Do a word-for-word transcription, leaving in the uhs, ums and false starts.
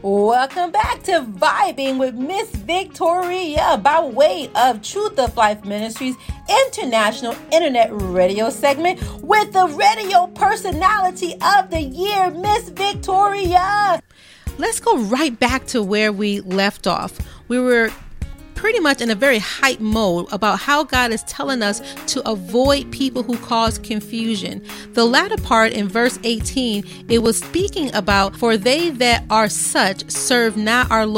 Welcome back to Vibing with Miss Victoria by way of Truth of Life Ministries International Internet Radio segment with the Radio Personality of the Year, Miss Victoria. Let's go right back to where we left off. We were pretty much in a very hype mode about how God is telling us to avoid people who cause confusion. The latter part in verse eighteen, it was speaking about, for they that are such serve not our Lord